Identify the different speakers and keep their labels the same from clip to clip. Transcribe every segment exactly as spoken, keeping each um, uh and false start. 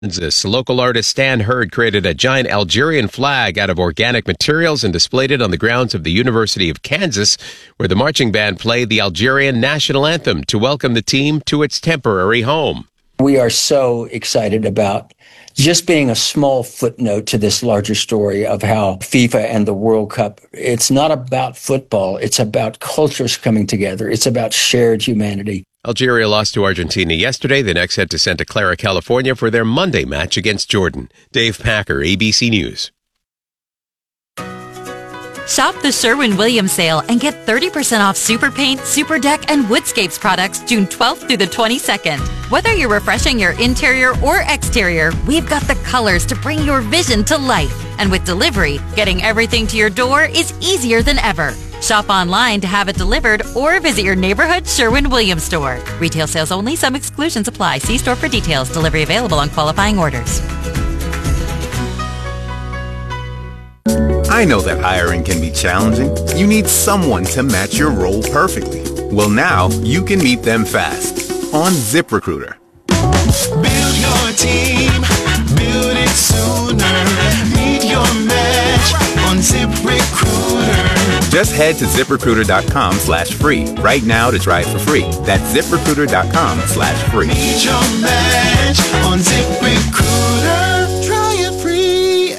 Speaker 1: Kansas. Local artist Stan Hurd created a giant Algerian flag out of organic materials and displayed it on the grounds of the University of Kansas, where the marching band played the Algerian national anthem to welcome the team to its temporary home.
Speaker 2: We are so excited about just being a small footnote to this larger story of how FIFA and the World Cup, it's not about football, it's about cultures coming together, it's about shared humanity.
Speaker 1: Algeria lost to Argentina yesterday. The next head to Santa Clara, California for their Monday match against Jordan. Dave Packer, A B C News.
Speaker 3: Shop the Sherwin-Williams sale and get thirty percent off Super Paint, Super Deck, and Woodscapes products June twelfth through the twenty-second. Whether you're refreshing your interior or exterior, we've got the colors to bring your vision to life. And with delivery, getting everything to your door is easier than ever. Shop online to have it delivered or visit your neighborhood Sherwin-Williams store. Retail sales only. Some exclusions apply. See store for details. Delivery available on qualifying orders.
Speaker 4: I know that hiring can be challenging. You need someone to match your role perfectly. Well, now you can meet them fast on ZipRecruiter.
Speaker 5: Build your team, build it sooner. Meet your match on ZipRecruiter.
Speaker 4: Just head to ZipRecruiter.com slash free right now to try it for free. That's ZipRecruiter.com slash free.
Speaker 5: Meet your match on ZipRecruiter. Try it free.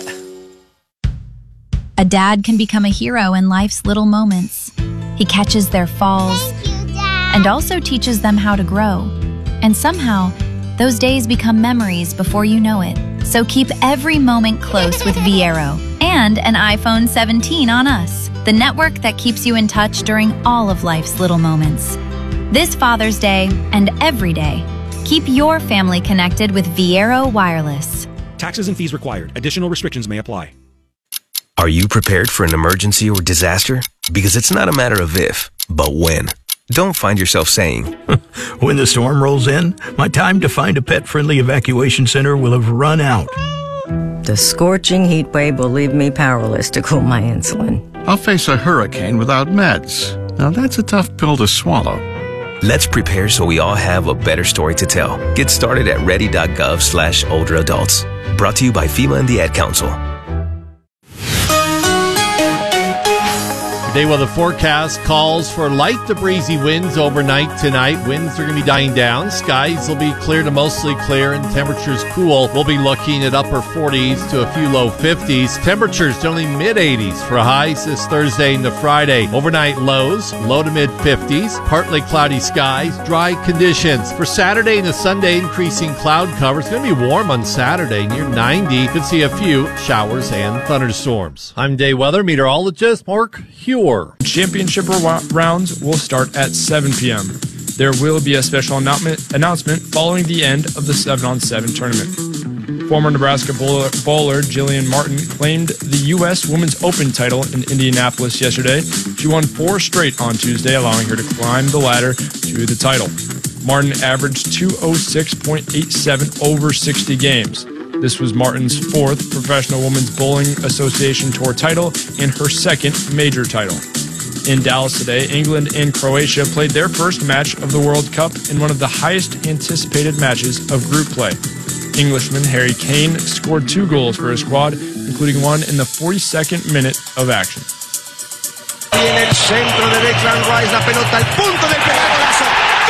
Speaker 6: A dad can become a hero in life's little moments. He catches their falls and also teaches them how to grow. And somehow, those days become memories before you know it. So keep every moment close with Viero and an iPhone seventeen on us, the network that keeps you in touch during all of life's little moments. This Father's Day and every day, keep your family connected with Viero Wireless.
Speaker 7: Taxes and fees required. Additional restrictions may apply.
Speaker 8: Are you prepared for an emergency or disaster? Because it's not a matter of if, but when. Don't find yourself saying,
Speaker 9: when the storm rolls in, my time to find a pet-friendly evacuation center will have run out.
Speaker 10: The scorching heat wave will leave me powerless to cool my insulin.
Speaker 11: I'll face a hurricane without meds. Now that's a tough pill to swallow.
Speaker 8: Let's prepare so we all have a better story to tell. Get started at ready.gov slash older adults. Brought to you by FEMA and the Ad Council.
Speaker 12: Day weather forecast calls for light to breezy winds overnight tonight. Winds are going to be dying down. Skies will be clear to mostly clear and temperatures cool. We'll be looking at upper forties to a few low fifties. Temperatures only mid eighties for highs this Thursday into Friday. Overnight lows, low to mid fifties. Partly cloudy skies, dry conditions. For Saturday and the Sunday, increasing cloud cover. It's going to be warm on Saturday, near ninety. Could see a few showers and thunderstorms. I'm day weather meteorologist Mark Hewer.
Speaker 13: Championship rounds will start at seven p.m. There will be a special announcement announcement following the end of the seven on seven tournament. Former Nebraska bowler, bowler Jillian Martin claimed the U S Women's Open title in Indianapolis yesterday. She won four straight on Tuesday, allowing her to climb the ladder to the title. Martin averaged two oh six point eight seven over sixty games. This was Martin's fourth Professional Women's Bowling Association Tour title and her second major title. In Dallas today, England and Croatia played their first match of the World Cup in one of the highest anticipated matches of group play. Englishman Harry Kane scored two goals for his squad, including one in the forty-second minute of action.
Speaker 5: En el centro de Declan Rice, la pelota al punto del golazo.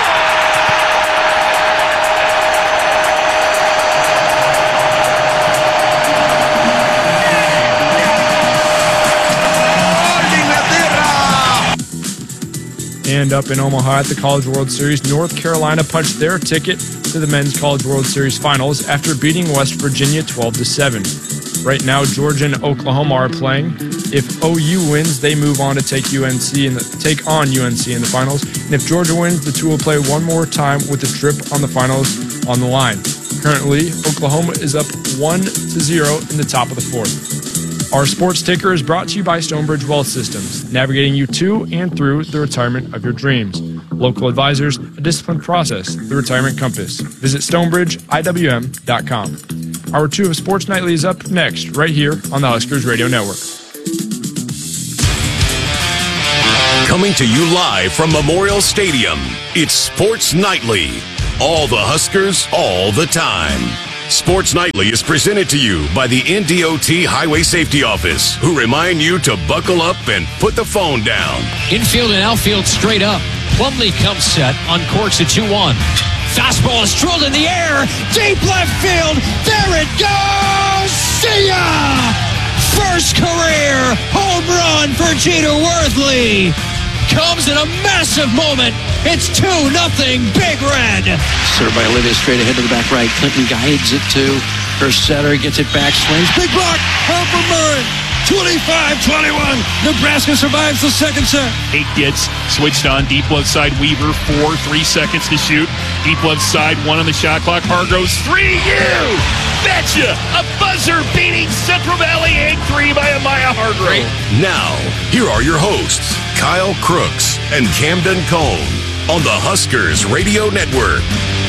Speaker 13: And up in Omaha at the College World Series, North Carolina punched their ticket to the Men's College World Series Finals after beating West Virginia twelve to seven. Right now, Georgia and Oklahoma are playing. If O U wins, they move on to take U N C in the, take on U N C in the finals. And if Georgia wins, the two will play one more time with the trip on the finals on the line. Currently, Oklahoma is up one to zero in the top of the fourth. Our sports ticker is brought to you by Stonebridge Wealth Systems, navigating you to and through the retirement of your dreams. Local advisors, a disciplined process, the retirement compass. Visit stonebridge I W M dot com. Hour two of Sports Nightly is up next, right here on the Huskers Radio Network.
Speaker 14: Coming to you live from Memorial Stadium, it's Sports Nightly. All the Huskers, all the time. Sports Nightly is presented to you by the N D O T Highway Safety Office, who remind you to buckle up and put the phone down.
Speaker 15: Infield and outfield straight up. Plumlee comes set on course at two one. Fastball is drilled in the air. Deep left field. There it goes. See ya! First career home run for Jeter Worthley. Comes in a massive moment. It's two nothing Big Red.
Speaker 16: Served by Olivia straight ahead to the back right. Clinton guides it to her setter. Gets it back. Swings. Big block. Harper Murray. twenty-five twenty-one. Nebraska survives the second set.
Speaker 17: Eight gets switched on. Deep left side. Weaver. Four. Three seconds to shoot. Deep left side. One on the shot clock. Hargroves. Three. You betcha. A buzzer beating Central Valley eight three by Amaya Hargrove.
Speaker 14: Now, here are your hosts, Kyle Crooks and Camden Cone, on the Huskers Radio Network.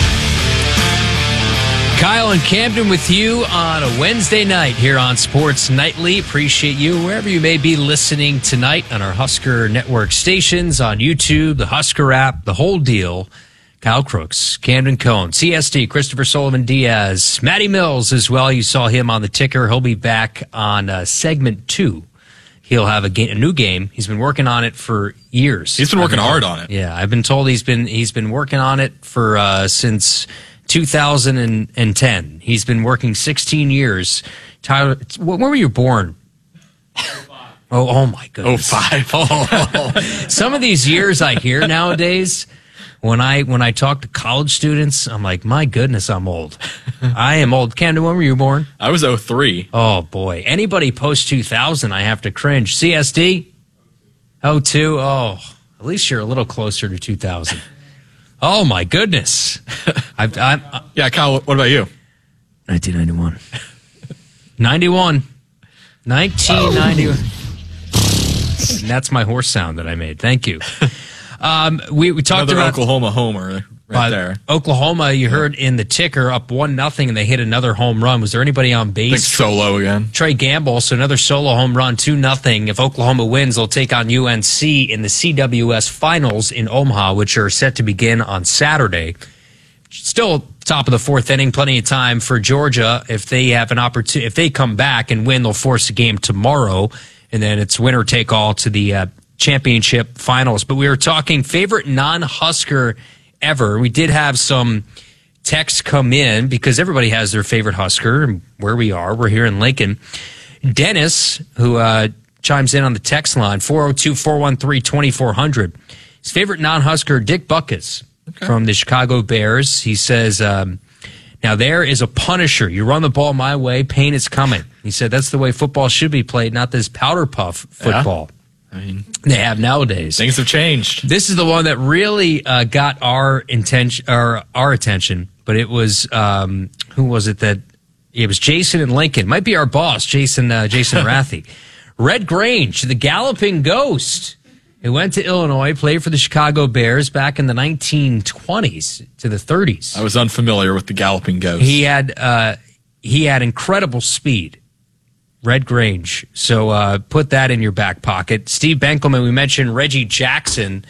Speaker 15: Kyle and Camden with you on a Wednesday night here on Sports Nightly. Appreciate you wherever you may be listening tonight on our Husker Network stations, on YouTube, the Husker app, the whole deal. Kyle Crooks, Camden Cone, C S D, Christopher Sullivan Diaz, Matty Mills as well. You saw him on the ticker. He'll be back on uh, segment two. He'll have a, ga- a new game. He's been working on it for years.
Speaker 18: He's been working
Speaker 15: been
Speaker 18: hard
Speaker 15: told,
Speaker 18: on it.
Speaker 15: Yeah, I've been told he's been he's been working on it for uh, since two thousand ten. He's been working sixteen years. Tyler, when were you born? Oh, oh my goodness.
Speaker 18: Oh, five.
Speaker 15: Oh, some of these years I hear nowadays, when I when I talk to college students, I'm like, my goodness, I'm old. I am old. Camden, when were you born?
Speaker 18: I was oh three.
Speaker 15: Oh, boy. Anybody post two thousand, I have to cringe. C S D? oh two? Oh, at least you're a little closer to two thousand. Oh, my goodness. I've, I'm, uh,
Speaker 18: yeah, Kyle, what about you?
Speaker 15: nineteen ninety-one. ninety-one. nineteen ninety-one. And that's my horse sound that I made. Thank you. Um, we, we talked
Speaker 18: Another
Speaker 15: about
Speaker 18: Oklahoma homer right uh, there.
Speaker 15: Oklahoma, you yeah. heard in the ticker, up one nothing, and they hit another home run. Was there anybody on base?
Speaker 18: I think solo again.
Speaker 15: Trey Gamble, so another solo home run, two nothing. If Oklahoma wins, they'll take on U N C in the C W S Finals in Omaha, which are set to begin on Saturday. Still top of the fourth inning, plenty of time for Georgia. If they have an opportunity, if they come back and win, they'll force a game tomorrow, and then it's winner take all to the uh, championship finals. But we were talking favorite non-Husker ever. We did have some texts come in because everybody has their favorite Husker and where we are. We're here in Lincoln. Dennis, who uh, chimes in on the text line, four oh two, four one three, two four zero zero. His favorite non-Husker, Dick Butkus, okay, from the Chicago Bears. He says, um, now there is a punisher. You run the ball my way, pain is coming. He said that's the way football should be played, not this powder puff football. Yeah. I mean, they have nowadays.
Speaker 18: Things have changed.
Speaker 15: This is the one that really uh, got our intention, or our attention. But it was um, who was it that? It was Jason and Lincoln. Might be our boss, Jason. Uh, Jason Rathie. Red Grange, the galloping ghost. He went to Illinois, played for the Chicago Bears back in the nineteen twenties to the thirties.
Speaker 18: I was unfamiliar with the galloping ghost.
Speaker 15: He had uh, he had incredible speed. Red Grange. So uh, put that in your back pocket. Steve Benkelman, we mentioned Reggie Jackson.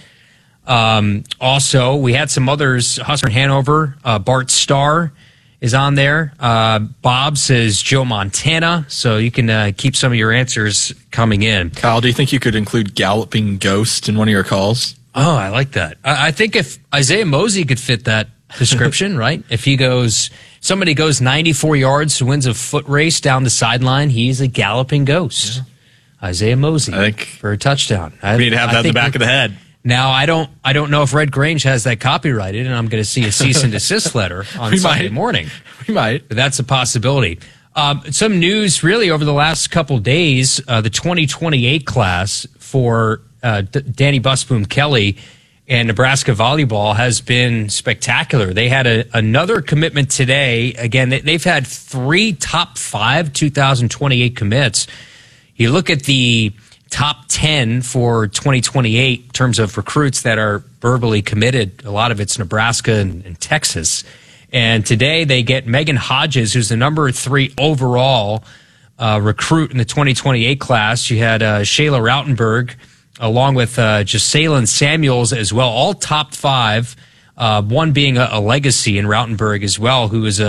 Speaker 15: Um, also, we had some others. Husker Hanover. Uh, Bart Starr is on there. Uh, Bob says Joe Montana. So you can uh, keep some of your answers coming in.
Speaker 18: Kyle, do you think you could include Galloping Ghost in one of your calls?
Speaker 15: Oh, I like that. I, I think if Isaiah Mosey could fit that description, right? If he goes... Somebody goes ninety-four yards, wins a foot race down the sideline. He's a galloping ghost. Yeah. Isaiah Mosey, I think, for a touchdown.
Speaker 18: I, we need to have that in the back of the head.
Speaker 15: Now, I don't, I don't know if Red Grange has that copyrighted, and I'm going to see a cease and desist letter on
Speaker 18: we
Speaker 15: Sunday
Speaker 18: might.
Speaker 15: morning.
Speaker 18: We might,
Speaker 15: but that's a possibility. Um, some news, really, over the last couple days. Uh, the twenty twenty-eight class for uh, D- Danny Busboom Kelly and Nebraska volleyball has been spectacular. They had a, another commitment today. Again, they, they've had three top five two thousand twenty-eight commits. You look at the top ten for twenty twenty-eight in terms of recruits that are verbally committed. A lot of it's Nebraska and, and Texas. And today they get Megan Hodges, who's the number three overall uh, recruit in the twenty twenty-eight class. You had uh, Shayla Rautenberg, along with uh, Jessalyn Samuels as well, all top five, uh, one being a, a legacy in Rautenberg as well, who is a,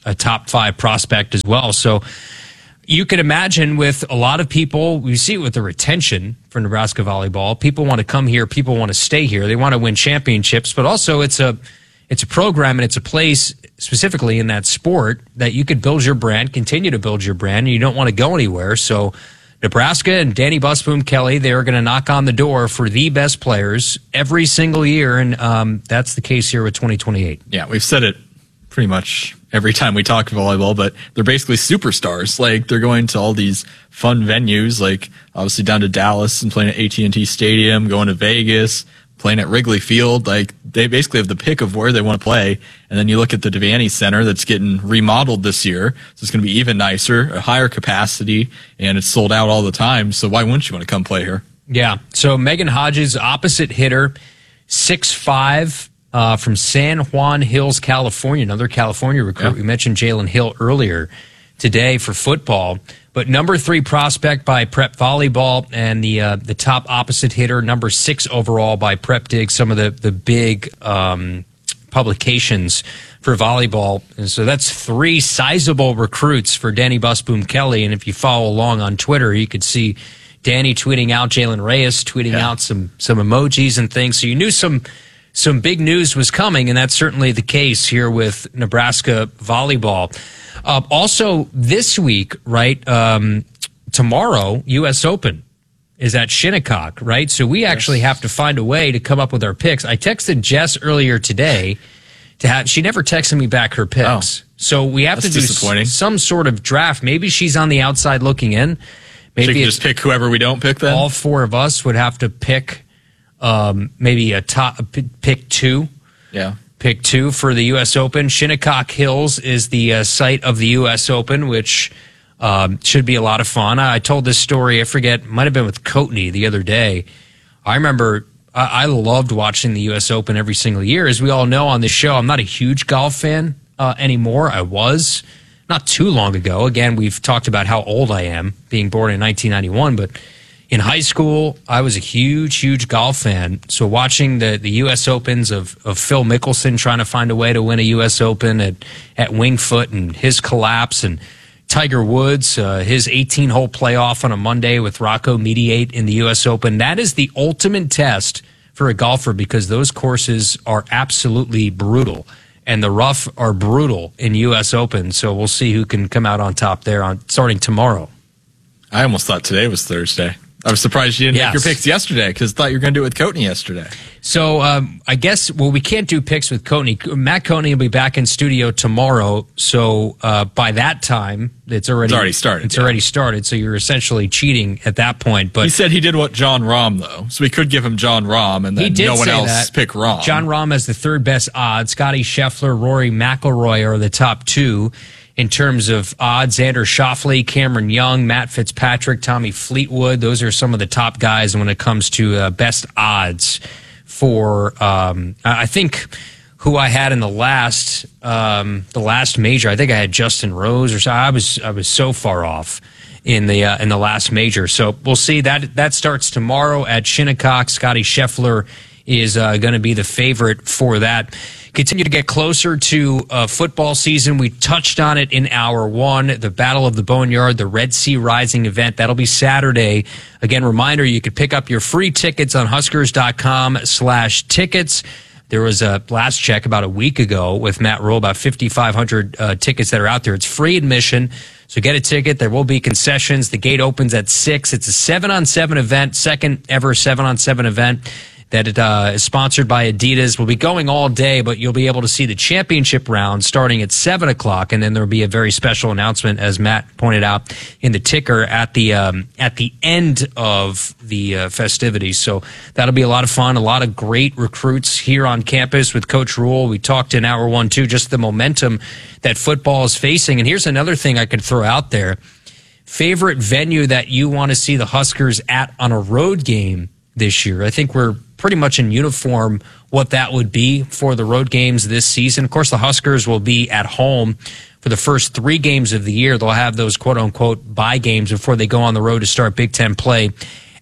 Speaker 15: a top five prospect as well. So you can imagine with a lot of people, we see it with the retention for Nebraska volleyball. People want to come here. People want to stay here. They want to win championships, but also it's a it's a program and it's a place specifically in that sport that you could build your brand, continue to build your brand, and you don't want to go anywhere. So Nebraska and Danny Busboom Kelly, they are going to knock on the door for the best players every single year, and um, that's the case here with twenty twenty-eight.
Speaker 18: Yeah, we've said it pretty much every time we talk volleyball, but they're basically superstars. Like, they're going to all these fun venues, like obviously down to Dallas and playing at A T and T Stadium, going to Vegas, playing at Wrigley Field. Like, they basically have the pick of where they want to play. And then you look at the Devaney Center that's getting remodeled this year, so it's going to be even nicer, a higher capacity, and it's sold out all the time. So why wouldn't you want to come play here?
Speaker 15: Yeah. So Megan Hodges, opposite hitter, six five, uh, from San Juan Hills, California, another California recruit. Yeah. We mentioned Jalen Hill earlier today for football. But number three prospect by Prep Volleyball, and the uh, the top opposite hitter, number six overall by Prep Dig, some of the, the big um, publications for volleyball. And so that's three sizable recruits for Danny Busboom Kelly. And if you follow along on Twitter, you could see Danny tweeting out Jalen Reyes, tweeting yeah. out some some emojis and things. So you knew some some big news was coming, and that's certainly the case here with Nebraska volleyball. Uh, also, this week, right, um, tomorrow, U S Open is at Shinnecock, right? So we actually yes. have to find a way to come up with our picks. I texted Jess earlier today to have, she never texted me back her picks. Oh, so we have to do s- some sort of draft. Maybe she's on the outside looking in. Maybe
Speaker 18: so you can just pick whoever we don't pick then?
Speaker 15: All four of us would have to pick um, maybe a top, pick two.
Speaker 18: Yeah.
Speaker 15: Pick two for the U S Open. Shinnecock Hills is the uh, site of the U S Open, which um, should be a lot of fun. I, I told this story, I forget, might have been with Coatney the other day. I remember I, I loved watching the U S Open every single year. As we all know on this show, I'm not a huge golf fan uh, anymore. I was not too long ago. Again, we've talked about how old I am, being born in nineteen ninety-one, but in high school, I was a huge, huge golf fan. So watching the, the U S Opens of, of Phil Mickelson trying to find a way to win a U S Open at, at Winged Foot and his collapse, and Tiger Woods, uh, his eighteen-hole playoff on a Monday with Rocco Mediate in the U S Open, that is the ultimate test for a golfer, because those courses are absolutely brutal. And the rough are brutal in U S Open. So we'll see who can come out on top there on starting tomorrow.
Speaker 18: I almost thought today was Thursday. I was surprised you didn't yes. make your picks yesterday, because I thought you were going to do it with Coatney yesterday.
Speaker 15: So um, I guess, well, we can't do picks with Coatney. Matt Coatney will be back in studio tomorrow. So uh, by that time, it's already,
Speaker 18: it's already started.
Speaker 15: It's
Speaker 18: yeah.
Speaker 15: already started. So you're essentially cheating at that point. But
Speaker 18: he said he did what John Rahm, though. So we could give him John Rahm, and then no one else that. pick Rahm.
Speaker 15: John Rahm has the third best odds. Scotty Scheffler, Rory McIlroy are the top two in terms of odds. Xander Schauffele, Cameron Young, Matt Fitzpatrick, Tommy Fleetwood. Those are some of the top guys when it comes to uh, best odds for, um, I think who I had in the last, um, the last major. I think I had Justin Rose or so. I was, I was so far off in the, uh, in the last major. So we'll see. That, that starts tomorrow at Shinnecock. Scotty Scheffler is uh, going to be the favorite for that. Continue to get closer to uh, football season. We touched on it in hour one, the Battle of the Boneyard, the Red Sea Rising event. That'll be Saturday. Again, reminder, you could pick up your free tickets on Huskers.com slash tickets. There was a last check about a week ago with Matt Rule, about fifty-five hundred uh, tickets that are out there. It's free admission, so get a ticket. There will be concessions. The gate opens at six. It's a seven on seven event, second ever seven on seven event that uh, is sponsored by Adidas. Will be going all day, but you'll be able to see the championship round starting at seven o'clock, and then there'll be a very special announcement, as Matt pointed out in the ticker, at the um, at the end of the uh, festivities. So that'll be a lot of fun. A lot of great recruits here on campus with Coach Rule. We talked in hour one too, just the momentum that football is facing. And here's another thing I could throw out there: favorite venue that you want to see the Huskers at on a road game this year. I think we're pretty much in uniform what that would be for the road games this season. Of course, the Huskers will be at home for the first three games of the year. They'll have those quote-unquote bye games before they go on the road to start Big Ten play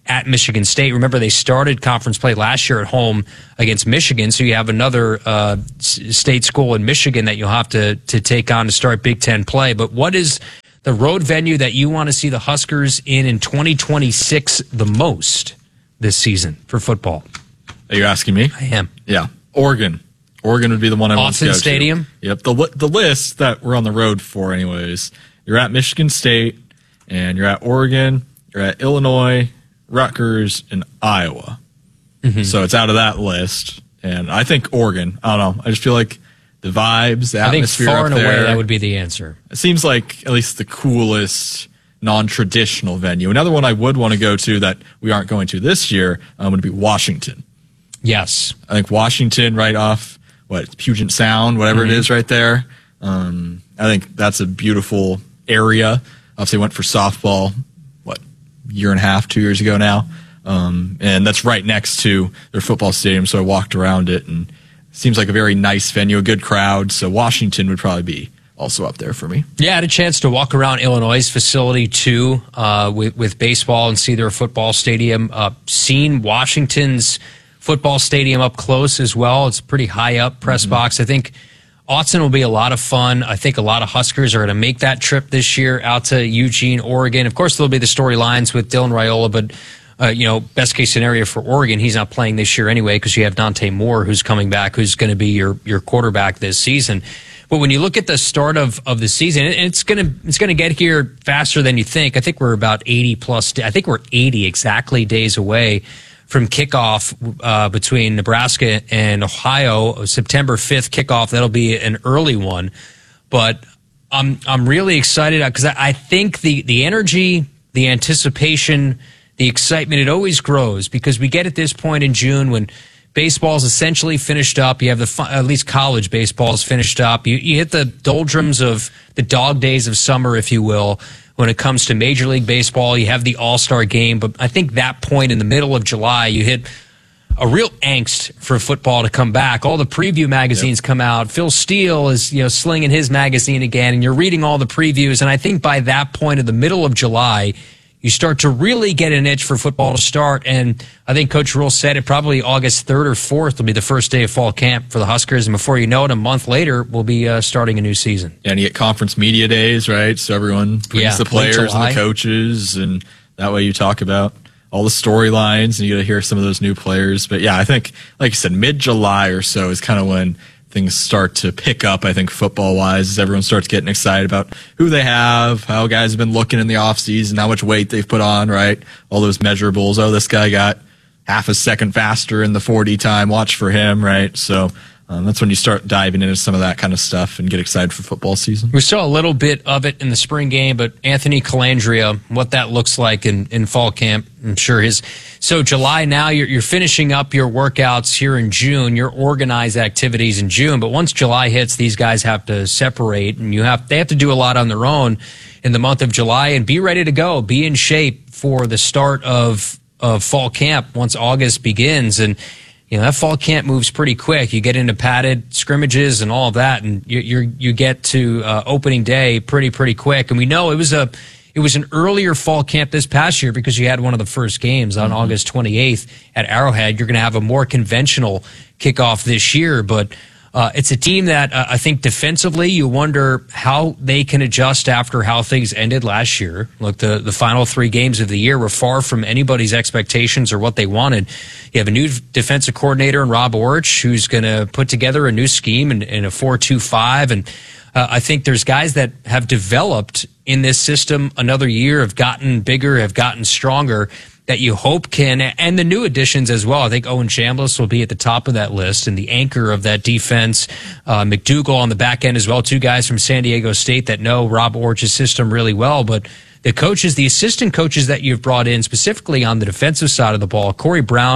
Speaker 15: at Michigan State. Remember, they started conference play last year at home against Michigan, so you have another uh, state school in Michigan that you'll have to, to take on to start Big Ten play. But what is the road venue that you want to see the Huskers in in twenty twenty-six the most this season for football?
Speaker 18: Are you asking me?
Speaker 15: I am.
Speaker 18: Yeah. Oregon. Oregon would be the one I want to go to.
Speaker 15: Autzen Stadium?
Speaker 18: Yep. The, the list that we're on the road for anyways, you're at Michigan State, and you're at Oregon, you're at Illinois, Rutgers, and Iowa. Mm-hmm. So it's out of that list. And I think Oregon. I don't know. I just feel like the vibes, the atmosphere
Speaker 15: I think far
Speaker 18: up
Speaker 15: and
Speaker 18: there,
Speaker 15: away that would be the answer.
Speaker 18: It seems like at least the coolest non-traditional venue. Another one I would want to go to that we aren't going to this year um, would be Washington.
Speaker 15: Yes.
Speaker 18: I think Washington right off, what, Puget Sound, whatever mm-hmm. it is right there. Um, I think that's a beautiful area. Obviously went for softball, what, year and a half, two years ago now. Um, and that's right next to their football stadium, so I walked around it, and it seems like a very nice venue, a good crowd. So Washington would probably be also up there for me.
Speaker 15: Yeah, I had a chance to walk around Illinois' facility too, uh, with, with baseball and see their football stadium. Uh, seen Washington's football stadium up close as well. It's pretty high up, press mm-hmm. box. I think Autzen will be a lot of fun. I think a lot of Huskers are going to make that trip this year out to Eugene, Oregon. Of course, there'll be the storylines with Dylan Raiola, but uh, you know, best case scenario for Oregon, he's not playing this year anyway because you have Dante Moore who's coming back, who's going to be your your quarterback this season. But when you look at the start of, of the season, it's gonna it's gonna get here faster than you think. I think we're about eighty plus. I think we're eighty exactly days away from kickoff uh, between Nebraska and Ohio, September fifth kickoff. That'll be an early one, but I'm I'm really excited because I, I think the the energy, the anticipation, the excitement, it always grows because we get at this point in June when baseball's essentially finished up. You have the fun, at least college baseball is finished up. You you hit the doldrums of the dog days of summer, if you will. When it comes to Major League Baseball, you have the All-Star game, but I think that point in the middle of July, you hit a real angst for football to come back. All the preview magazines yep. come out. Phil Steele is, you know, slinging his magazine again, and you're reading all the previews. And I think by that point in the middle of July, you start to really get an itch for football to start. And I think Coach Rule said it probably August third or fourth will be the first day of fall camp for the Huskers. And before you know it, a month later, we'll be uh, starting a new season.
Speaker 18: Yeah, and you get conference media days, right? So everyone brings
Speaker 15: yeah,
Speaker 18: the players and the coaches, and that way you talk about all the storylines, and you get to hear some of those new players. But yeah, I think, like you said, mid-July or so is kind of when things start to pick up, I think, football-wise, as everyone starts getting excited about who they have, how guys have been looking in the offseason, how much weight they've put on, right? All those measurables. Oh, this guy got half a second faster in the forty time. Watch for him, right? So um, that's when you start diving into some of that kind of stuff and get excited for football season.
Speaker 15: We saw a little bit of it in the spring game, but Anthony Calandria, what that looks like in, in fall camp, I'm sure his... So July now, you're, you're finishing up your workouts here in June, your organized activities in June. But once July hits, these guys have to separate, and you have they have to do a lot on their own in the month of July and be ready to go, be in shape for the start of of fall camp once August begins. And you know that fall camp moves pretty quick. You get into padded scrimmages and all of that, and you you're, you get to uh, opening day pretty pretty quick. And we know it was a. It was an earlier fall camp this past year because you had one of the first games on mm-hmm. August twenty-eighth at Arrowhead. You're going to have a more conventional kickoff this year, but uh, it's a team that uh, I think defensively you wonder how they can adjust after how things ended last year. Look, the, the final three games of the year were far from anybody's expectations or what they wanted. You have a new defensive coordinator in Rob Orich who's going to put together a new scheme in, in a four two five, and Uh, I think there's guys that have developed in this system another year, have gotten bigger, have gotten stronger, that you hope can, and the new additions as well. I think Owen Chambliss will be at the top of that list and the anchor of that defense. Uh, McDougal on the back end as well, two guys from San Diego State that know Rob Orich's system really well. But the coaches, the assistant coaches that you've brought in, specifically on the defensive side of the ball, Corey Brown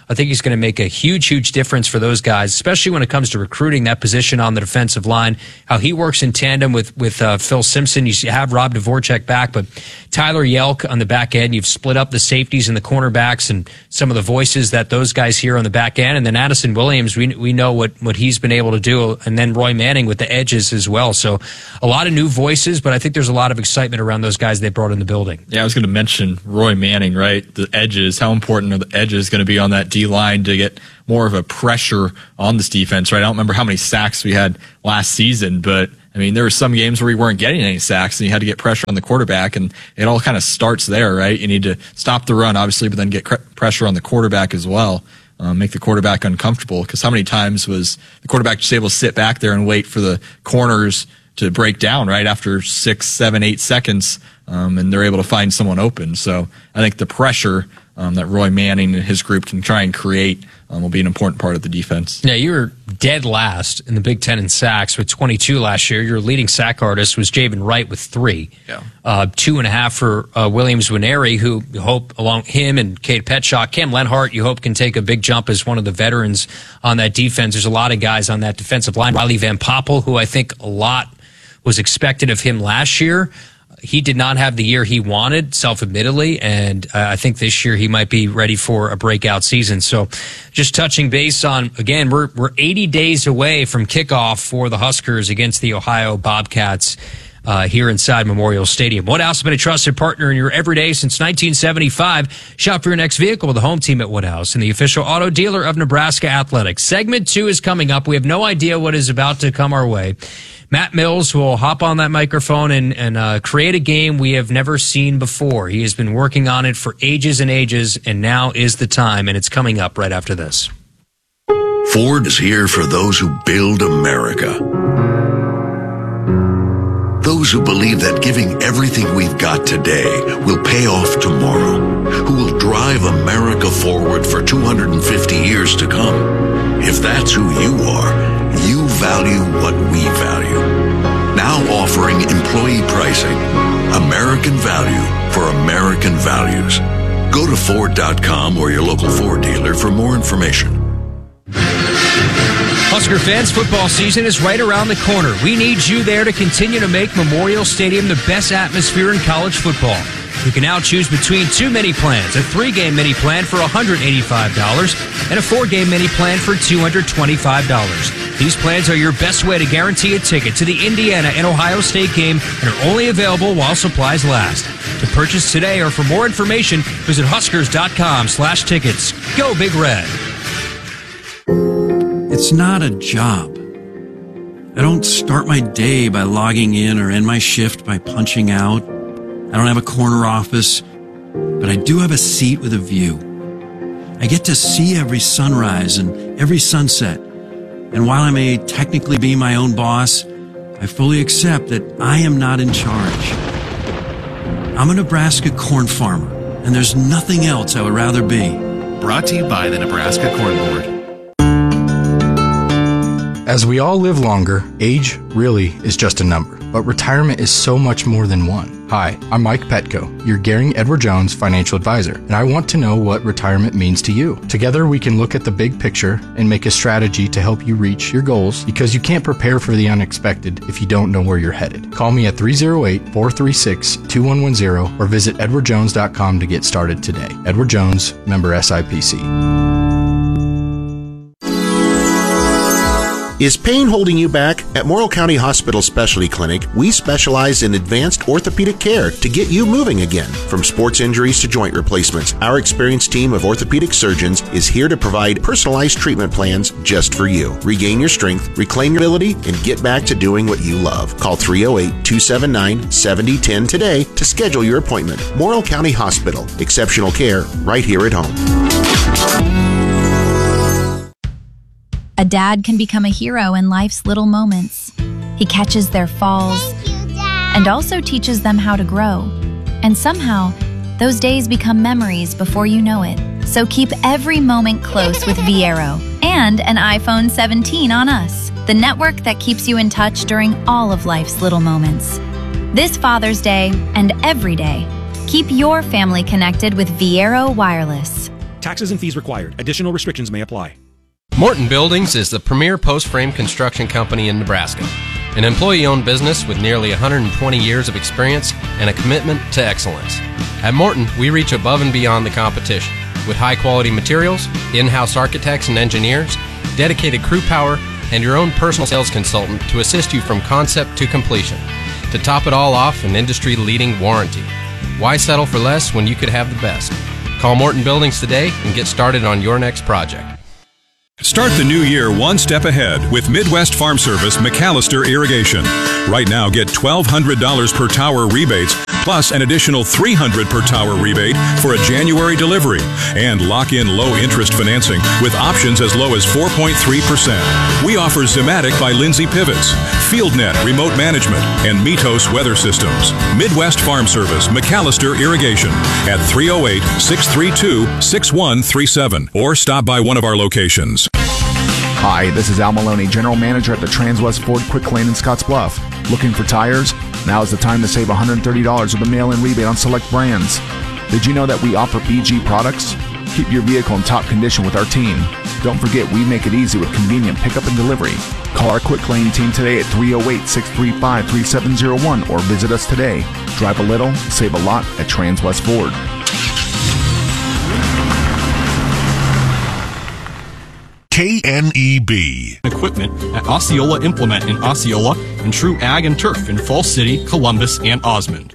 Speaker 15: I think he's going to make a huge, huge difference for those guys, especially when it comes to recruiting that position on the defensive line. How he works in tandem with with uh, Phil Simpson. You have Rob Dvorak back, but Tyler Yelk on the back end. You've split up the safeties and the cornerbacks and some of the voices that those guys hear on the back end. And then Addison Williams, we we know what, what he's been able to do. And then Roy Manning with the edges as well. So a lot of new voices, but I think there's a lot of excitement around those guys they brought in the building.
Speaker 18: Yeah, I was going to mention Roy Manning, right? The edges, how important are the edges going to be on that D-line to get more of a pressure on this defense, right? I don't remember how many sacks we had last season, but I mean, there were some games where we weren't getting any sacks and you had to get pressure on the quarterback, and it all kind of starts there, right? You need to stop the run, obviously, but then get cr- pressure on the quarterback as well. Um, make the quarterback uncomfortable, because how many times was the quarterback just able to sit back there and wait for the corners to break down right after six, seven, eight seconds, um, and they're able to find someone open. So I think the pressure um, that Roy Manning and his group can try and create um, will be an important part of the defense.
Speaker 15: Yeah, you were dead last in the Big Ten in sacks with twenty-two last year. Your leading sack artist was Javen Wright with three.
Speaker 18: Yeah.
Speaker 15: Uh, two and a half for uh, Williams Nwaneri, who you hope along him and Cade Petschok. Cam Lenhart, you hope can take a big jump as one of the veterans on that defense. There's a lot of guys on that defensive line. Riley Van Poppel, who I think a lot was expected of him last year. He did not have the year he wanted, self-admittedly, and uh, I think this year he might be ready for a breakout season. So just touching base on, again, we're we're eighty days away from kickoff for the Huskers against the Ohio Bobcats uh, here inside Memorial Stadium. Woodhouse has been a trusted partner in your everyday since nineteen seventy-five. Shop for your next vehicle with the home team at Woodhouse and the official auto dealer of Nebraska Athletics. Segment two is coming up. We have no idea what is about to come our way. Matt Mills will hop on that microphone and, and uh, create a game we have never seen before. He has been working on it for ages and ages, and now is the time, and it's coming up right after this.
Speaker 19: Ford is here for those who build America. Those who believe that giving everything we've got today will pay off tomorrow. Who will drive America forward for two hundred fifty years to come. If that's who you are, you value what we value. Now offering employee pricing. American value for American values. Go to Ford dot com or your local Ford dealer for more information.
Speaker 15: Husker fans, football season is right around the corner. We need you there to continue to make Memorial Stadium the best atmosphere in college football. You can now choose between two mini plans, a three-game mini plan for one hundred eighty-five dollars and a four-game mini plan for two hundred twenty-five dollars. These plans are your best way to guarantee a ticket to the Indiana and Ohio State game and are only available while supplies last. To purchase today or for more information, visit Huskers dot com slash tickets. Go Big Red.
Speaker 20: It's not a job. I don't start my day by logging in or end my shift by punching out. I don't have a corner office, but I do have a seat with a view. I get to see every sunrise and every sunset. And while I may technically be my own boss, I fully accept that I am not in charge. I'm a Nebraska corn farmer, and there's nothing else I would rather be.
Speaker 11: Brought to you by the Nebraska Corn Board.
Speaker 21: As we all live longer, age really is just a number, but retirement is so much more than one. Hi, I'm Mike Petco, your Gehring Edward Jones financial advisor, and I want to know what retirement means to you. Together, we can look at the big picture and make a strategy to help you reach your goals, because you can't prepare for the unexpected if you don't know where you're headed. Call me at three oh eight, four three six, two one one zero or visit edward jones dot com to get started today. Edward Jones, member S I P C.
Speaker 22: Is pain holding you back? At Morrill County Hospital Specialty Clinic, we specialize in advanced orthopedic care to get you moving again. From sports injuries to joint replacements, our experienced team of orthopedic surgeons is here to provide personalized treatment plans just for you. Regain your strength, reclaim your ability, and get back to doing what you love. Call three oh eight, two seven nine, seven oh one oh today to schedule your appointment. Morrill County Hospital. Exceptional care right here at home.
Speaker 6: A dad can become a hero in life's little moments. He catches their falls and also teaches them how to grow. And somehow, those days become memories before you know it. So keep every moment close with Viero and an iPhone seventeen on us, the network that keeps you in touch during all of life's little moments. This Father's Day and every day, keep your family connected with Viero Wireless.
Speaker 7: Taxes and fees required. Additional restrictions may apply.
Speaker 1: Morton Buildings is the premier post-frame construction company in Nebraska. An employee-owned business with nearly one hundred twenty years of experience and a commitment to excellence. At Morton, we reach above and beyond the competition with high-quality materials, in-house architects and engineers, dedicated crew power, and your own personal sales consultant to assist you from concept to completion. To top it all off, an industry-leading warranty. Why settle for less when you could have the best? Call Morton Buildings today and get started on your next project.
Speaker 2: Start the new year one step ahead with Midwest Farm Service McAllister Irrigation. Right now, get twelve hundred dollars per tower rebates, plus an additional three hundred dollars per tower rebate for a January delivery. And lock in low-interest financing with options as low as four point three percent. We offer Zimatic by Lindsay Pivots, FieldNet Remote Management, and Mitos Weather Systems. Midwest Farm Service McAllister Irrigation at three oh eight, six three two, six one three seven or stop by one of our locations.
Speaker 23: Hi, this is Al Maloney, General Manager at the Transwest Ford Quick Lane in Scottsbluff. Looking for tires? Now is the time to save one hundred thirty dollars with a mail-in rebate on select brands. Did you know that we offer B G products? Keep your vehicle in top condition with our team. Don't forget, we make it easy with convenient pickup and delivery. Call our Quick Lane team today at three oh eight, six three five, three seven oh one or visit us today. Drive a little, save a lot at Transwest Ford.
Speaker 24: K N E B.
Speaker 25: Equipment at Osceola Implement in Osceola and True Ag and Turf in Falls City, Columbus, and Osmond.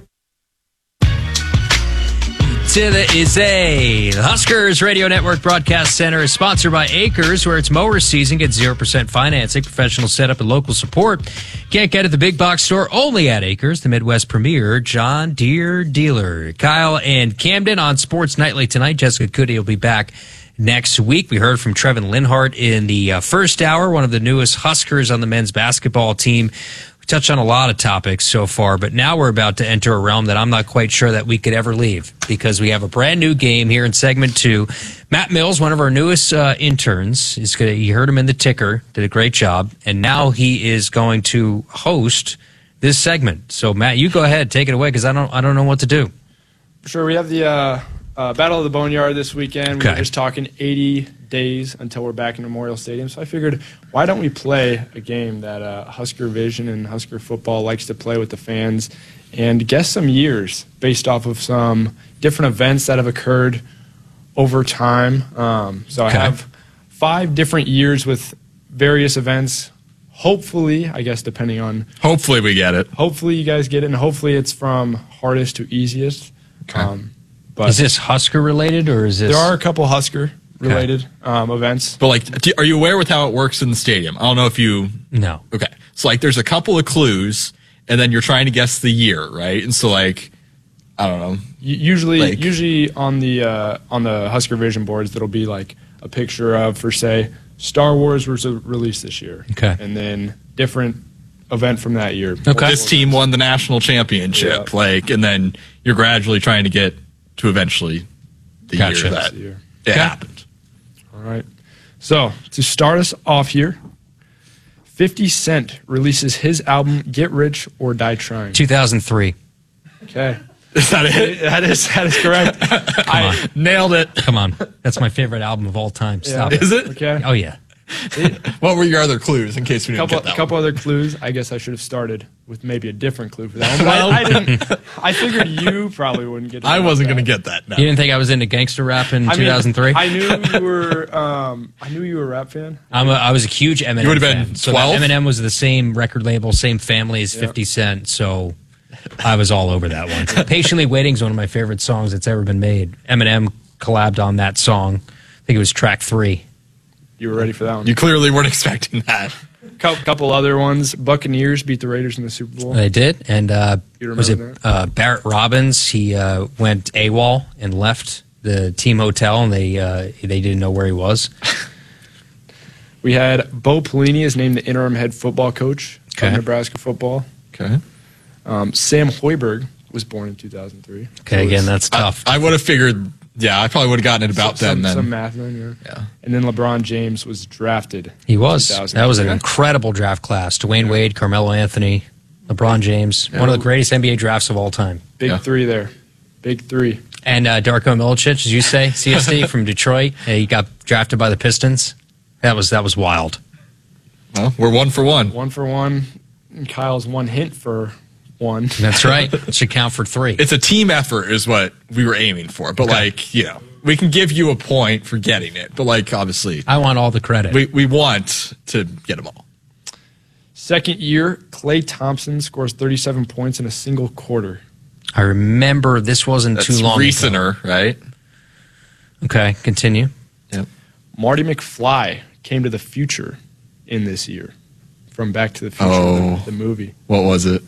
Speaker 15: To the Izay. The Huskers Radio Network Broadcast Center is sponsored by Acres, where it's mower season. Get zero percent financing, professional setup, and local support. Can't get at the big box store, only at Acres, the Midwest premier John Deere dealer. Kyle and Camden on Sports Nightly tonight. Jessica Cuddy will be back next week. We heard from Trevin Linhart in the uh, first hour, one of the newest Huskers on the men's basketball team. We touched on a lot of topics so far, but now we're about to enter a realm that I'm not quite sure that we could ever leave, because we have a brand new game here in segment two. Matt Mills, one of our newest uh, interns, is gonna, you heard him in the ticker, did a great job, and now he is going to host this segment. So Matt, you go ahead, take it away, because I don't, I don't know what to do.
Speaker 13: Sure, we have the uh, uh, Battle of the Boneyard this weekend.
Speaker 15: Okay.
Speaker 13: We were just talking eighty days until we're back in Memorial Stadium. So I figured, why don't we play a game that uh, Husker Vision and Husker Football likes to play with the fans and guess some years based off of some different events that have occurred over time. Um, so okay. I have five different years with various events. Hopefully, I guess depending on...
Speaker 18: Hopefully we get it.
Speaker 13: Hopefully you guys get it, and hopefully it's from hardest to easiest.
Speaker 15: Okay.
Speaker 13: Um, but
Speaker 15: is this Husker related, or is this...
Speaker 13: There are a couple Husker related okay. um, events.
Speaker 18: But, like, do, are you aware with how it works in the stadium? I don't know if you...
Speaker 15: No.
Speaker 18: Okay. So, like, there's a couple of clues, and then you're trying to guess the year, right? And so, like, I don't know.
Speaker 13: Usually,
Speaker 18: like,
Speaker 13: usually on the uh, on the Husker Vision boards, there'll be, like, a picture of, for, say, Star Wars was released this year.
Speaker 15: Okay.
Speaker 13: And then different event from that year.
Speaker 18: Okay. This team won the national championship, yeah. like, and then you're gradually trying to get to eventually the
Speaker 15: gotcha.
Speaker 18: year that
Speaker 13: the year.
Speaker 18: it
Speaker 15: okay.
Speaker 18: happened.
Speaker 13: All right. So, to start us off here, fifty Cent releases his album Get Rich or Die Trying.
Speaker 15: two thousand three.
Speaker 13: Okay.
Speaker 18: Is that it?
Speaker 13: That is, that is correct.
Speaker 18: I nailed it.
Speaker 15: Come on. That's my favorite album of all time. Stop
Speaker 13: yeah.
Speaker 15: it.
Speaker 18: Is it?
Speaker 13: Okay.
Speaker 15: Oh, yeah.
Speaker 13: It,
Speaker 18: what were your other clues in case we didn't
Speaker 13: couple,
Speaker 18: get that
Speaker 13: A couple
Speaker 18: one?
Speaker 13: other clues. I guess I should have started with maybe a different clue for that one. But I, I didn't. I figured you probably wouldn't get it.
Speaker 18: I wasn't going to get that. No.
Speaker 15: You didn't think I was into gangster rap in
Speaker 13: I
Speaker 15: two thousand three?
Speaker 13: Mean, I knew you were. Um, I knew you were a rap fan.
Speaker 15: I'm a, I was a huge Eminem.
Speaker 18: You would have been
Speaker 15: fan. So
Speaker 18: twelve.
Speaker 15: Eminem was the same record label, same family as yep. fifty Cent. So I was all over that one. Patiently Waiting is one of my favorite songs that's ever been made. Eminem collabed on that song. I think it was track three.
Speaker 13: You were ready for that one.
Speaker 18: You clearly weren't expecting that.
Speaker 13: Couple other ones. Buccaneers beat the Raiders in the Super Bowl.
Speaker 15: They did, and uh, was it
Speaker 13: that?
Speaker 15: uh, Barrett Robbins? He uh, went AWOL and left the team hotel, and they uh, they didn't know where he was.
Speaker 13: We had Bo Pelini is named the interim head football coach
Speaker 15: okay.
Speaker 13: of Nebraska football.
Speaker 18: Okay.
Speaker 13: Um, Sam Hoiberg was born in two thousand three.
Speaker 15: Okay, so again, that's tough.
Speaker 18: I, I would have figured. Yeah, I probably would have gotten it about
Speaker 13: some,
Speaker 18: then. Then
Speaker 13: some math then, yeah.
Speaker 18: yeah.
Speaker 13: And then LeBron James was drafted.
Speaker 15: He was. That was an incredible draft class. Dwayne yeah. Wade, Carmelo Anthony, LeBron James, yeah. one of the greatest N B A drafts of all time.
Speaker 13: Big
Speaker 18: yeah.
Speaker 13: three there. Big three.
Speaker 15: And uh, Darko Milicic, as you say, C S D from Detroit. Uh, he got drafted by the Pistons. That was that was wild.
Speaker 18: Well, we're one for one.
Speaker 13: One for one. And Kyle's one hint for one.
Speaker 15: That's right. It should count for three.
Speaker 18: It's a team effort is what we were aiming for. But, okay. like, you know, we can give you a point for getting it. But, like, obviously.
Speaker 15: I want all the credit.
Speaker 18: We, we want to get them all.
Speaker 13: Second year, Klay Thompson scores thirty-seven points in a single quarter.
Speaker 15: I remember this wasn't
Speaker 18: That's
Speaker 15: too long
Speaker 18: recenter, ago. Right?
Speaker 15: Okay, continue.
Speaker 18: Yep.
Speaker 13: Marty McFly came to the future in this year from Back to the Future,
Speaker 18: oh,
Speaker 13: the, the movie.
Speaker 18: What was it?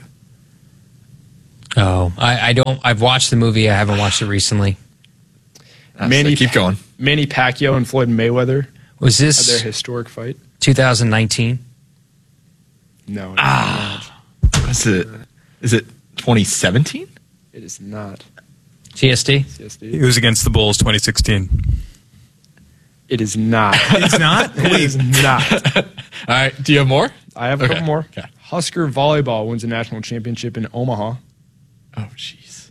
Speaker 15: Oh, I, I don't. I've watched the movie. I haven't watched it recently.
Speaker 13: Manny,
Speaker 18: keep going.
Speaker 13: Manny Pacquiao and Floyd Mayweather.
Speaker 15: Was this
Speaker 13: their historic fight?
Speaker 15: twenty nineteen?
Speaker 13: No.
Speaker 18: Ah, what is it? Is it twenty seventeen?
Speaker 13: It is not.
Speaker 15: C S D?
Speaker 13: C S D.
Speaker 3: It was against the Bulls, twenty sixteen.
Speaker 13: It is not.
Speaker 3: It's not?
Speaker 13: It is not.
Speaker 18: All right. Do you have more?
Speaker 13: I have a
Speaker 18: okay.
Speaker 13: couple more.
Speaker 18: Okay.
Speaker 13: Husker volleyball wins a national championship in Omaha.
Speaker 18: Oh, jeez.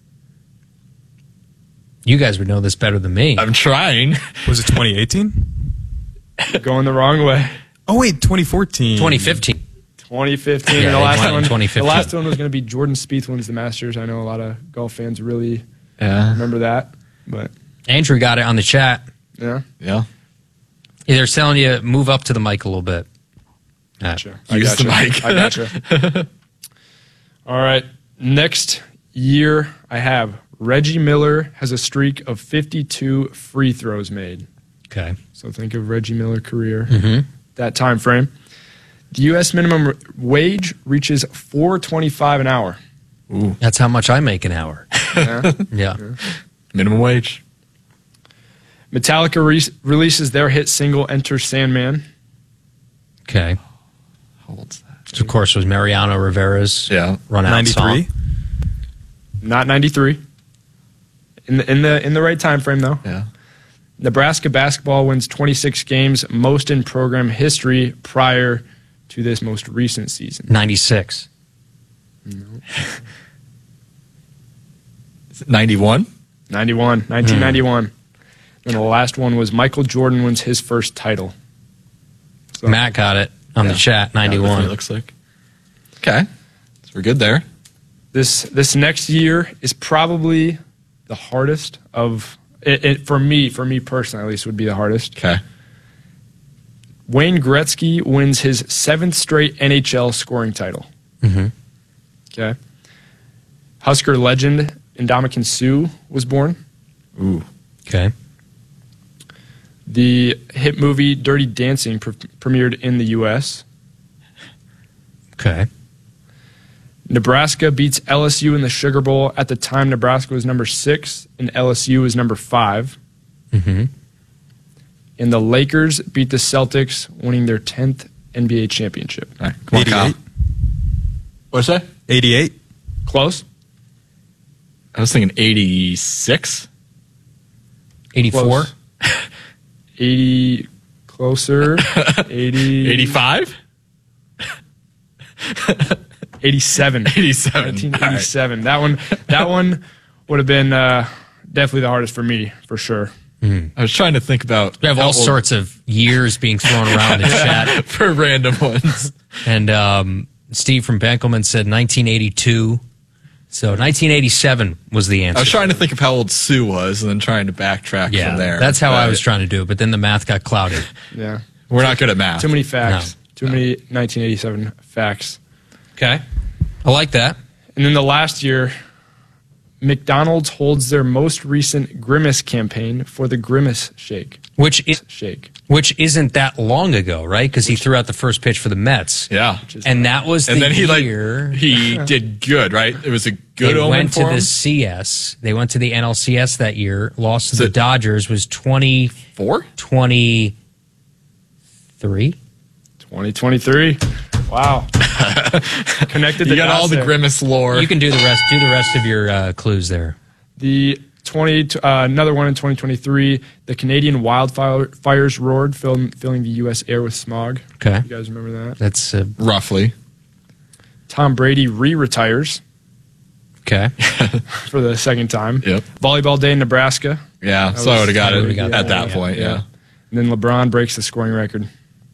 Speaker 15: You guys would know this better than me.
Speaker 18: I'm trying.
Speaker 3: Was it twenty eighteen?
Speaker 13: Going the wrong way.
Speaker 3: Oh, wait, twenty fourteen.
Speaker 15: twenty fifteen.
Speaker 13: twenty fifteen.
Speaker 15: Yeah,
Speaker 13: and the last one.
Speaker 15: twenty fifteen.
Speaker 13: The last one was going to be Jordan Spieth wins the Masters. I know a lot of golf fans really
Speaker 18: yeah.
Speaker 13: remember that. But
Speaker 15: Andrew got it on the chat.
Speaker 13: Yeah.
Speaker 18: Yeah.
Speaker 15: Yeah, they're telling you move up to the mic a little bit.
Speaker 13: Gotcha.
Speaker 15: I
Speaker 18: Use
Speaker 15: gotcha.
Speaker 18: the mic.
Speaker 13: I gotcha. All right. Next year, I have Reggie Miller has a streak of fifty-two free throws made.
Speaker 15: Okay.
Speaker 13: So think of Reggie Miller career.
Speaker 15: Mm-hmm.
Speaker 13: That time frame. The U S minimum wage reaches four twenty-five an hour.
Speaker 18: Ooh.
Speaker 15: That's how much I make an hour.
Speaker 13: Yeah.
Speaker 15: Yeah.
Speaker 13: Yeah.
Speaker 18: Minimum wage.
Speaker 13: Metallica re- releases their hit single "Enter Sandman."
Speaker 15: Okay.
Speaker 18: How old's that?
Speaker 15: Which, of course, was Mariano Rivera's
Speaker 18: yeah.
Speaker 15: run out
Speaker 3: ninety-three?
Speaker 15: song.
Speaker 13: Not ninety-three. In the in the in the right time frame though.
Speaker 18: Yeah.
Speaker 13: Nebraska basketball wins twenty-six games, most in program history prior to this most recent season.
Speaker 15: ninety-six.
Speaker 13: No.
Speaker 18: Is it ninety-one?
Speaker 13: ninety-one. nineteen ninety-one. Hmm. And the last one was Michael Jordan wins his first title. So,
Speaker 15: Matt got it on
Speaker 18: yeah.
Speaker 15: the chat, ninety-one.
Speaker 18: Yeah, it looks like. Okay. So we're good there.
Speaker 13: This this next year is probably the hardest of it, it for me, for me personally at least, would be the hardest.
Speaker 18: Okay.
Speaker 13: Wayne Gretzky wins his seventh straight N H L scoring title.
Speaker 15: Mm-hmm.
Speaker 13: Okay. Husker legend Ndamukong Suh was born.
Speaker 18: Ooh.
Speaker 15: Okay.
Speaker 13: The hit movie Dirty Dancing pre- premiered in the U S
Speaker 15: Okay.
Speaker 13: Nebraska beats L S U in the Sugar Bowl. At the time, Nebraska was number six, and L S U was number five.
Speaker 15: Mm-hmm.
Speaker 13: And the Lakers beat the Celtics, winning their tenth N B A championship.
Speaker 18: All right. Come on, Kyle. What's that?
Speaker 3: eighty-eight?
Speaker 13: Close?
Speaker 18: I was thinking eighty-six.
Speaker 15: eighty-four?
Speaker 13: Close. eighty, closer. eighty.
Speaker 18: eighty-five?
Speaker 13: eighty-seven.
Speaker 18: eighty-seven.
Speaker 13: nineteen eighty-seven. Right. That one, that one would have been uh, definitely the hardest for me, for sure.
Speaker 18: Mm. I was trying to think about.
Speaker 15: We have all
Speaker 18: old...
Speaker 15: sorts of years being thrown around in chat
Speaker 18: for random ones.
Speaker 15: And um, Steve from Benkelman said nineteen eighty-two. So nineteen eighty-seven was the answer.
Speaker 18: I was trying to think of how old Sue was and then trying to backtrack
Speaker 15: yeah,
Speaker 18: from there.
Speaker 15: That's how
Speaker 18: but
Speaker 15: I was trying to do it, but then the math got clouded.
Speaker 13: Yeah.
Speaker 18: We're not good at math.
Speaker 13: Too many facts.
Speaker 15: No.
Speaker 13: Too no. many nineteen eighty-seven facts.
Speaker 15: Okay. I like that.
Speaker 13: And then the last year, McDonald's holds their most recent Grimace campaign for the Grimace Shake.
Speaker 15: Which is,
Speaker 13: shake.
Speaker 15: Which isn't that long ago, right? Because he threw out the first pitch for the Mets.
Speaker 18: Yeah.
Speaker 15: And that was the
Speaker 18: and then he
Speaker 15: year.
Speaker 18: Like, he did good, right? It was a good
Speaker 15: they
Speaker 18: omen
Speaker 15: went
Speaker 18: for
Speaker 15: to
Speaker 18: him.
Speaker 15: the C S. They went to the N L C S that year. Lost to
Speaker 18: Is
Speaker 15: the
Speaker 18: it
Speaker 15: Dodgers. Was twenty-four? twenty-three?
Speaker 13: twenty twenty-three. Wow. Connected.
Speaker 18: You got all the
Speaker 13: there.
Speaker 18: Grimace lore.
Speaker 15: You can do the rest. Do the rest of your uh, clues there.
Speaker 13: The twenty uh, another one in twenty twenty-three. The Canadian wildfires roared, filling, filling the U S air with smog.
Speaker 15: Okay,
Speaker 13: you guys remember that?
Speaker 15: That's uh,
Speaker 18: roughly.
Speaker 13: Tom Brady re-retires.
Speaker 15: Okay.
Speaker 13: For the second time.
Speaker 18: Yep.
Speaker 13: Volleyball day in Nebraska.
Speaker 18: Yeah,
Speaker 13: That
Speaker 18: so I
Speaker 13: was-
Speaker 18: would have got
Speaker 13: I
Speaker 18: it
Speaker 13: would've got
Speaker 18: at
Speaker 13: that,
Speaker 18: that
Speaker 13: yeah.
Speaker 18: point, yeah.
Speaker 13: And then LeBron breaks the scoring record.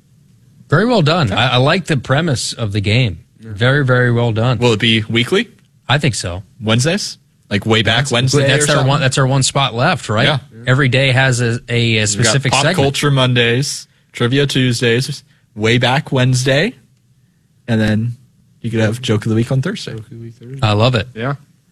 Speaker 15: Very well done. I, I like the premise of the game. Very, very well done.
Speaker 18: Will it be weekly?
Speaker 15: I think so.
Speaker 18: Wednesdays? Like way back Wednesday
Speaker 15: That's
Speaker 18: or
Speaker 15: our
Speaker 18: something?
Speaker 15: one. That's our one spot left, right?
Speaker 18: Yeah.
Speaker 15: Every day has a, a, a
Speaker 18: We've
Speaker 15: specific
Speaker 18: got Pop
Speaker 15: segment.
Speaker 18: Culture Mondays, Trivia Tuesdays, Way Back Wednesday, and then you could have Joke of the Week on Thursday.
Speaker 15: I love it.
Speaker 13: Yeah.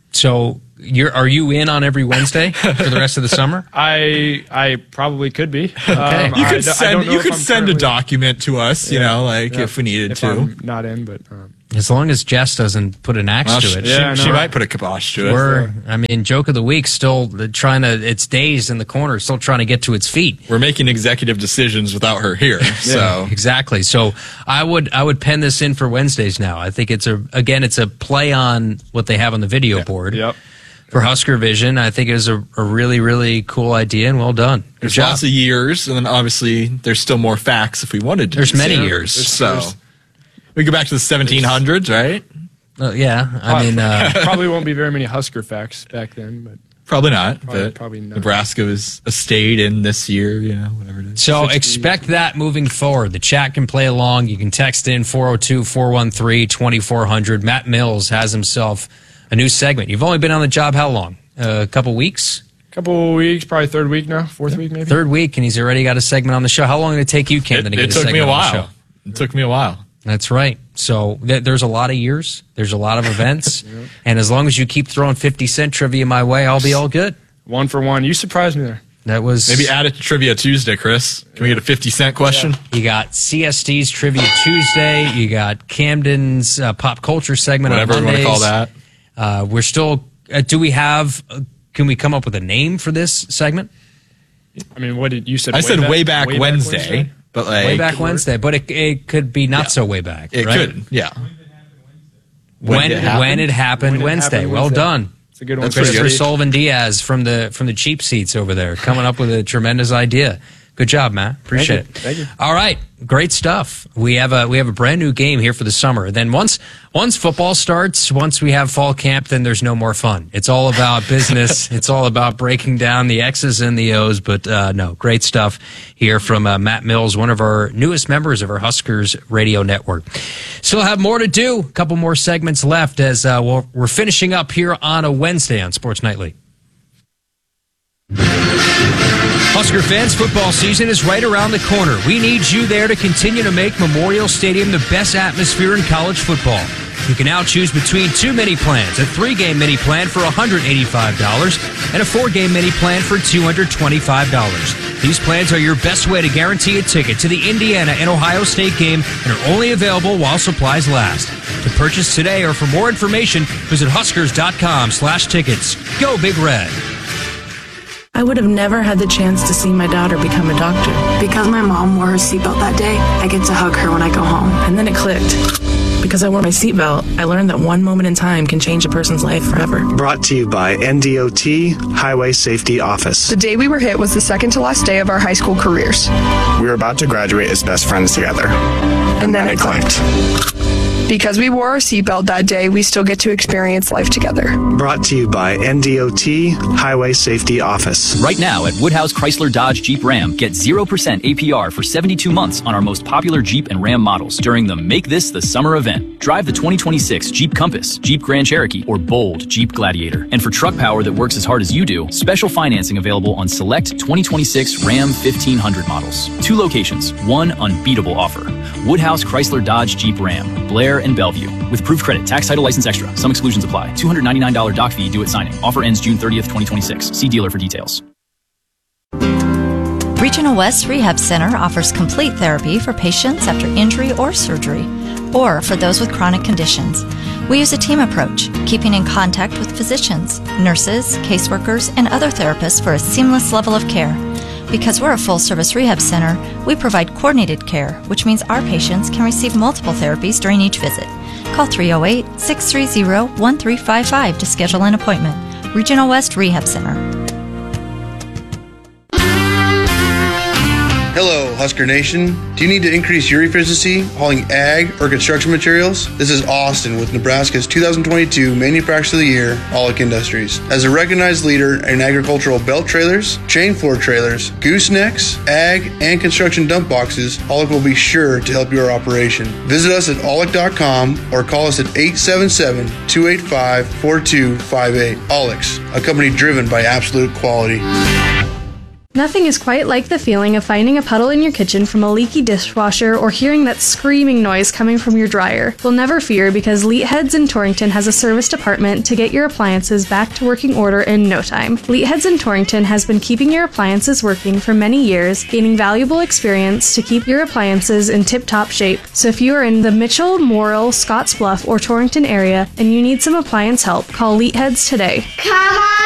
Speaker 15: So you're are you in on every Wednesday for the rest of the summer?
Speaker 13: I I probably could be.
Speaker 15: Okay.
Speaker 13: Um,
Speaker 18: You
Speaker 13: I
Speaker 18: could
Speaker 13: d- I
Speaker 18: send,
Speaker 13: don't know
Speaker 18: you
Speaker 13: if
Speaker 18: could
Speaker 13: I'm
Speaker 18: send a
Speaker 13: currently-
Speaker 18: document to us, you
Speaker 13: Yeah.
Speaker 18: know, like
Speaker 13: Yeah.
Speaker 18: if we needed
Speaker 13: if
Speaker 18: to.
Speaker 13: I'm not in, but um,
Speaker 15: As long as Jess doesn't put an axe
Speaker 18: Well,
Speaker 15: to
Speaker 18: she,
Speaker 15: it.
Speaker 18: she-
Speaker 13: Yeah, I
Speaker 18: she
Speaker 13: know.
Speaker 18: might put a kibosh to it.
Speaker 15: We're, I mean, joke of the week, still trying to, it's dazed in the corner, still trying to get to its feet.
Speaker 18: We're making executive decisions without her here. So
Speaker 15: Exactly. So I would, I would pen this in for Wednesdays now. I think it's a, again, it's a play on what they have on the video board.
Speaker 13: Yep.
Speaker 15: For Husker Vision, I think it was a, a really, really cool idea and well done. Good
Speaker 18: there's
Speaker 15: job.
Speaker 18: lots of years, and then obviously there's still more facts if we wanted to.
Speaker 15: There's
Speaker 18: do
Speaker 15: many
Speaker 18: so.
Speaker 15: years.
Speaker 18: So
Speaker 15: There's-
Speaker 18: we go back to the seventeen hundreds, right?
Speaker 15: Uh, yeah. I mean, uh,
Speaker 13: probably won't be very many Husker facts back then, but
Speaker 18: Probably not.
Speaker 13: Probably-
Speaker 18: but
Speaker 13: probably not.
Speaker 18: Nebraska was a state in this year, you know, whatever it is.
Speaker 15: So expect that moving forward. The chat can play along. You can text in four oh two, four one three, two four zero zero. Matt Mills has himself a new segment. You've only been on the job how long? Uh, a couple weeks?
Speaker 13: couple weeks, probably third week now, fourth week maybe.
Speaker 15: Third week, and he's already got a segment on the show. How long did it take you, Camden, to
Speaker 18: It
Speaker 15: get a
Speaker 18: took
Speaker 15: segment
Speaker 18: me a
Speaker 15: on the
Speaker 18: while.
Speaker 15: show?
Speaker 18: It took me a while.
Speaker 15: That's right. So th- there's a lot of years. There's a lot of events. And as long as you keep throwing fifty cent trivia my way, I'll be all good.
Speaker 13: One for one. You surprised me there.
Speaker 15: That was
Speaker 18: Maybe add it to Trivia Tuesday, Chris. Can we get a fifty cent question?
Speaker 15: You got C S D's Trivia Tuesday. You got Camden's uh, Pop Culture segment
Speaker 18: Whatever
Speaker 15: on
Speaker 18: we want to
Speaker 15: Mondays.
Speaker 18: call that.
Speaker 15: Uh, we're still. Uh, do we have? Uh, can we come up with a name for this segment?
Speaker 13: I mean, what did you said?
Speaker 18: I said way back Wednesday, but like
Speaker 15: way back Wednesday, but it, it could be not so way back.
Speaker 18: it
Speaker 15: right?
Speaker 18: could, yeah.
Speaker 15: When
Speaker 18: When it happened?
Speaker 15: when it happened
Speaker 13: When it
Speaker 15: Wednesday.
Speaker 13: happened
Speaker 15: Well
Speaker 13: Wednesday.
Speaker 15: done.
Speaker 13: It's a good one.
Speaker 18: That's pretty
Speaker 15: Christopher
Speaker 18: good.
Speaker 15: Sullivan Diaz from the from the cheap seats over there, coming up with a tremendous idea. Good job, Matt. Appreciate
Speaker 13: Thank
Speaker 15: it.
Speaker 13: you. Thank you.
Speaker 15: All right, great stuff. We have a we have a brand new game here for the summer. Then once once football starts, once we have fall camp, then there's no more fun. It's all about business. It's all about breaking down the X's and the O's. But uh, no, great stuff here from uh, Matt Mills, one of our newest members of our Huskers radio network. Still have more to do. A couple more segments left as uh, we're, we're finishing up here on a Wednesday on Sports Nightly. Husker fans, football season is right around the corner. We need you there to continue to make Memorial Stadium the best atmosphere in college football. You can now choose between two mini plans, a three-game mini plan for one hundred eighty-five dollars and a four-game mini plan for two hundred twenty-five dollars. These plans are your best way to guarantee a ticket to the Indiana and Ohio State game and are only available while supplies last. To purchase today or for more information, visit huskers.com slash tickets. Go Big Red.
Speaker 4: I would have never had the chance to see my daughter become a doctor.
Speaker 8: Because my mom wore her seatbelt that day, I get to hug her when I go home.
Speaker 4: And then it clicked. Because I wore my seatbelt, I learned that one moment in time can change a person's life forever.
Speaker 9: Brought to you by N D O T Highway Safety Office.
Speaker 10: The day we were hit was the second to last day of our high school careers.
Speaker 9: We were about to graduate as best friends together.
Speaker 10: And then it clicked. Because we wore our seatbelt that day, we still get to experience life together.
Speaker 9: Brought to you by N D O T Highway Safety Office.
Speaker 12: Right now at Woodhouse Chrysler Dodge Jeep Ram, get zero percent A P R for seventy-two months on our most popular Jeep and Ram models during the Make This the Summer event. Drive the twenty twenty-six Jeep Compass, Jeep Grand Cherokee, or bold Jeep Gladiator. And for truck power that works as hard as you do, special financing available on select twenty twenty-six Ram fifteen hundred models. Two locations, one unbeatable offer. Woodhouse Chrysler Dodge Jeep Ram, Blair and Bellevue. With proof credit, tax, title, license extra. Some exclusions apply. two hundred ninety-nine dollars doc fee due at signing. Offer ends June thirtieth, twenty twenty-six. See dealer for details.
Speaker 26: Regional West Rehab Center offers complete therapy for patients after injury or surgery, or for those with chronic conditions. We use a team approach, keeping in contact with physicians, nurses, caseworkers, and other therapists for a seamless level of care. Because we're a full-service rehab center, we provide coordinated care, which means our patients can receive multiple therapies during each visit. Call three oh eight, six three zero, one three five five to schedule an appointment. Regional West Rehab Center.
Speaker 5: Hello, Husker Nation. Do you need to increase your efficiency hauling ag or construction materials? This is Austin with Nebraska's two thousand twenty-two Manufacturer of the Year, Aulick Industries. As a recognized leader in agricultural belt trailers, chain floor trailers, goosenecks, ag, and construction dump boxes, Aulick will be sure to help your operation. Visit us at aulick dot com or call us at eight seven seven, two eight five, four two five eight. Aulick's, a company driven by absolute quality.
Speaker 14: Nothing is quite like the feeling of finding a puddle in your kitchen from a leaky dishwasher or hearing that screaming noise coming from your dryer. Well, never fear, because Leetheads in Torrington has a service department to get your appliances back to working order in no time. Leetheads in Torrington has been keeping your appliances working for many years, gaining valuable experience to keep your appliances in tip-top shape. So if you are in the Mitchell, Morrill, Scottsbluff, or Torrington area and you need some appliance help, call Leetheads today.
Speaker 16: Come on!